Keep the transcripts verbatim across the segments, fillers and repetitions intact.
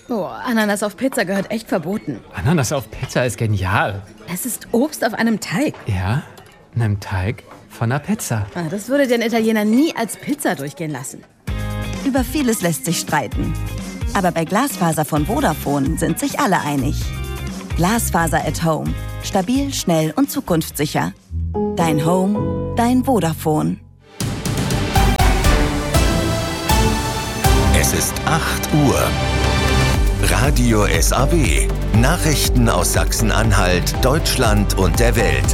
Oh, Ananas auf Pizza gehört echt verboten. Ananas auf Pizza ist genial. Es ist Obst auf einem Teig. Ja, einem Teig von einer Pizza. Ah, das würde den Italiener nie als Pizza durchgehen lassen. Über vieles lässt sich streiten. Aber bei Glasfaser von Vodafone sind sich alle einig. Glasfaser at Home. Stabil, schnell und zukunftssicher. Dein Home, dein Vodafone. Es ist acht Uhr. Radio S A W. Nachrichten aus Sachsen-Anhalt, Deutschland und der Welt.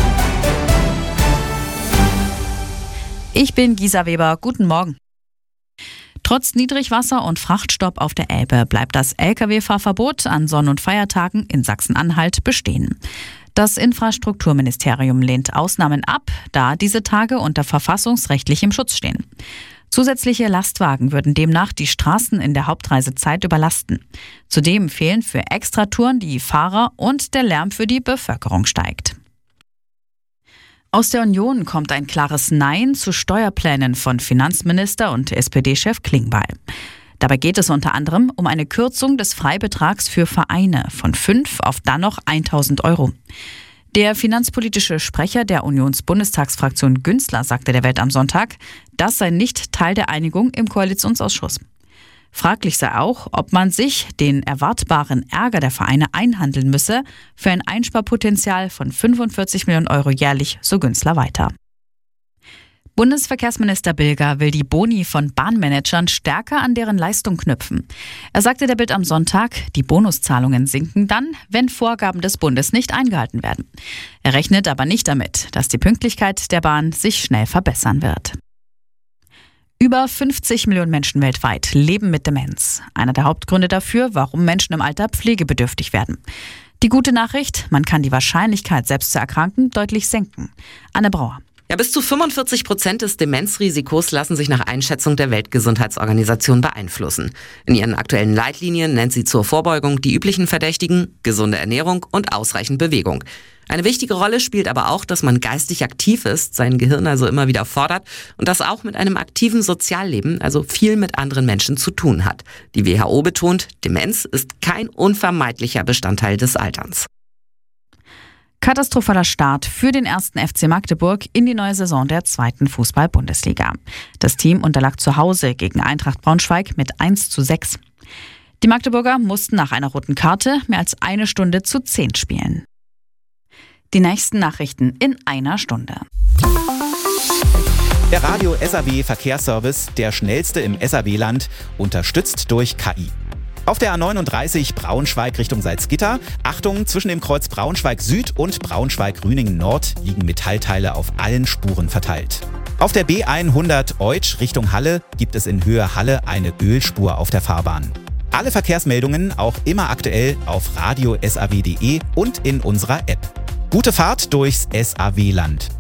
Ich bin Gisa Weber. Guten Morgen. Trotz Niedrigwasser und Frachtstopp auf der Elbe bleibt das L K W-Fahrverbot an Sonn- und Feiertagen in Sachsen-Anhalt bestehen. Das Infrastrukturministerium lehnt Ausnahmen ab, da diese Tage unter verfassungsrechtlichem Schutz stehen. Zusätzliche Lastwagen würden demnach die Straßen in der Hauptreisezeit überlasten. Zudem fehlen für Extratouren die Fahrer und der Lärm für die Bevölkerung steigt. Aus der Union kommt ein klares Nein zu Steuerplänen von Finanzminister und S P D-Chef Klingbeil. Dabei geht es unter anderem um eine Kürzung des Freibetrags für Vereine von fünf auf dann noch tausend Euro. Der finanzpolitische Sprecher der Unionsbundestagsfraktion Günzler sagte der Welt am Sonntag, das sei nicht Teil der Einigung im Koalitionsausschuss. Fraglich sei auch, ob man sich den erwartbaren Ärger der Vereine einhandeln müsse für ein Einsparpotenzial von fünfundvierzig Millionen Euro jährlich, so Günzler weiter. Bundesverkehrsminister Bilger will die Boni von Bahnmanagern stärker an deren Leistung knüpfen. Er sagte der Bild am Sonntag, die Bonuszahlungen sinken dann, wenn Vorgaben des Bundes nicht eingehalten werden. Er rechnet aber nicht damit, dass die Pünktlichkeit der Bahn sich schnell verbessern wird. Über fünfzig Millionen Menschen weltweit leben mit Demenz. Einer der Hauptgründe dafür, warum Menschen im Alter pflegebedürftig werden. Die gute Nachricht, man kann die Wahrscheinlichkeit, selbst zu erkranken, deutlich senken. Anne Brauer. Ja, bis zu fünfundvierzig Prozent des Demenzrisikos lassen sich nach Einschätzung der Weltgesundheitsorganisation beeinflussen. In ihren aktuellen Leitlinien nennt sie zur Vorbeugung die üblichen Verdächtigen, gesunde Ernährung und ausreichend Bewegung. Eine wichtige Rolle spielt aber auch, dass man geistig aktiv ist, sein Gehirn also immer wieder fordert und das auch mit einem aktiven Sozialleben, also viel mit anderen Menschen zu tun hat. Die W H O betont, Demenz ist kein unvermeidlicher Bestandteil des Alterns. Katastrophaler Start für den ersten F C Magdeburg in die neue Saison der zweiten Fußball-Bundesliga. Das Team unterlag zu Hause gegen Eintracht Braunschweig mit eins zu sechs. Die Magdeburger mussten nach einer roten Karte mehr als eine Stunde zu zehn spielen. Die nächsten Nachrichten in einer Stunde. Der Radio S A W Verkehrsservice, der schnellste im S A W-Land, unterstützt durch K I. Auf der A neununddreißig Braunschweig Richtung Salzgitter. Achtung, zwischen dem Kreuz Braunschweig Süd und Braunschweig Rüningen Nord liegen Metallteile auf allen Spuren verteilt. Auf der B hundert Eutsch Richtung Halle gibt es in Höhe Halle eine Ölspur auf der Fahrbahn. Alle Verkehrsmeldungen auch immer aktuell auf radio punkt s a w punkt d e und in unserer App. Gute Fahrt durchs S A W-Land.